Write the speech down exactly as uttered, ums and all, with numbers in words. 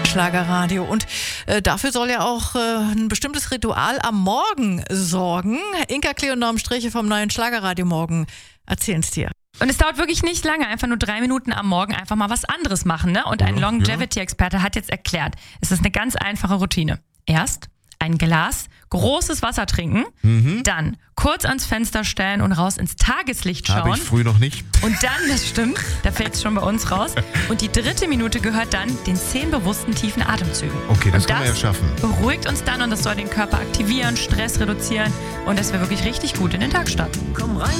Schlagerradio. Und äh, dafür soll ja auch äh, ein bestimmtes Ritual am Morgen sorgen. Inka Kleonorm-Striche vom neuen Schlagerradio Morgen erzählen es dir. Und es dauert wirklich nicht lange, einfach nur drei Minuten am Morgen einfach mal was anderes machen. Ne? Und ein Ja, Longevity-Experte hat jetzt erklärt, es ist eine ganz einfache Routine. Erst ein Glas großes Wasser trinken, Mhm. dann kurz ans Fenster stellen und raus ins Tageslicht Habe schauen. ich früh noch nicht. Und dann, das stimmt, da fällt es schon bei uns raus. Und die dritte Minute gehört dann den zehn bewussten tiefen Atemzügen. Okay, das und kann man ja schaffen. beruhigt uns dann und das soll den Körper aktivieren, Stress reduzieren und dass wir wirklich richtig gut in den Tag starten. Komm rein.